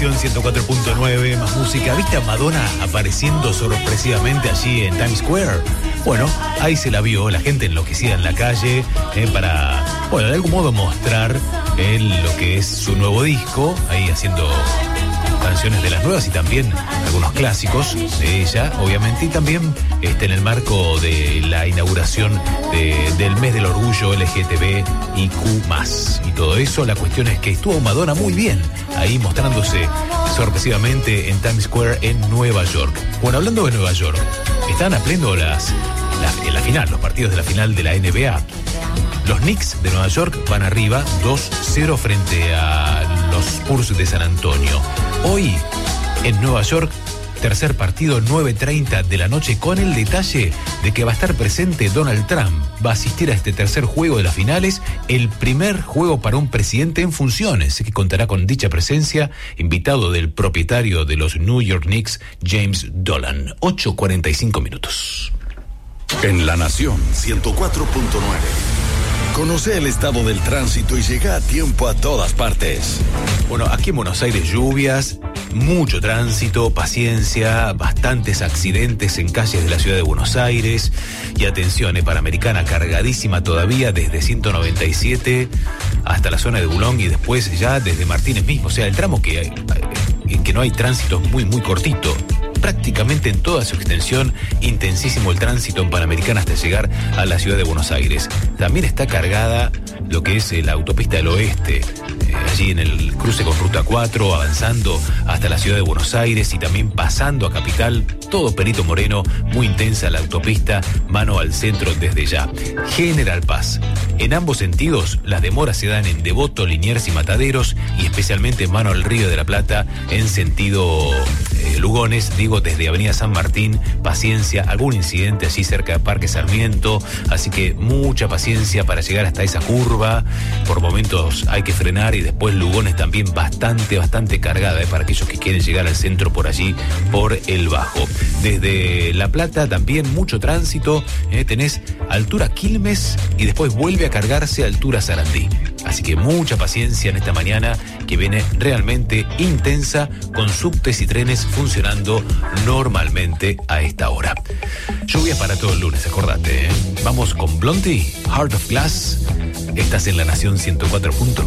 Nación 104.9, más música. ¿Viste a Madonna apareciendo sorpresivamente allí en Times Square? Bueno, ahí se la vio, la gente enloquecida en la calle, para, bueno, de algún modo mostrar lo que es su nuevo disco, ahí haciendo canciones de las nuevas y también algunos clásicos de ella, obviamente, y también en el marco de la inauguración del mes del orgullo LGTBIQ+. Y todo eso, la cuestión es que estuvo Madonna muy bien, ahí mostrándose sorpresivamente en Times Square en Nueva York. Bueno, hablando de Nueva York, están a pleno la final, los partidos de la final de la NBA. Los Knicks de Nueva York van arriba 2-0 frente a los Spurs de San Antonio. Hoy, en Nueva York, tercer partido, 9:30 de la noche, con el detalle de que va a estar presente Donald Trump. Va a asistir a este tercer juego de las finales, el primer juego para un presidente en funciones, que contará con dicha presencia, invitado del propietario de los New York Knicks, James Dolan. 8:45 minutos. En La Nación 104.9. Conoce el estado del tránsito y llega a tiempo a todas partes. Bueno, aquí en Buenos Aires lluvias, mucho tránsito, paciencia, bastantes accidentes en calles de la ciudad de Buenos Aires. Y atención, Panamericana cargadísima todavía desde 197 hasta la zona de Boulogne y después ya desde Martínez mismo. O sea, el tramo en que no hay tránsito es muy, muy cortito. Prácticamente en toda su extensión, intensísimo el tránsito en Panamericana hasta llegar a la ciudad de Buenos Aires. También está cargada lo que es la autopista del oeste, allí en el cruce con Ruta 4, avanzando hasta la ciudad de Buenos Aires y también pasando a Capital, todo Perito Moreno, muy intensa la autopista, mano al centro desde ya. General Paz. En ambos sentidos, las demoras se dan en Devoto, Liniers y Mataderos, y especialmente en mano al Río de la Plata, en sentido Lugones, digo, desde Avenida San Martín. Paciencia, algún incidente allí cerca de Parque Sarmiento, así que mucha paciencia para llegar hasta esa curva. Por momentos hay que frenar, y después Lugones también bastante cargada, para aquellos que quieren llegar al centro por allí, por el Bajo. Desde La Plata también mucho tránsito, tenés altura Quilmes y después vuelve a cargarse altura Sarandí. Así que mucha paciencia en esta mañana que viene realmente intensa, con subtes y trenes funcionando normalmente a esta hora. Lluvias para todo el lunes, acordate, Vamos con Blondie, Heart of Glass. Estás en La Nación 104.9.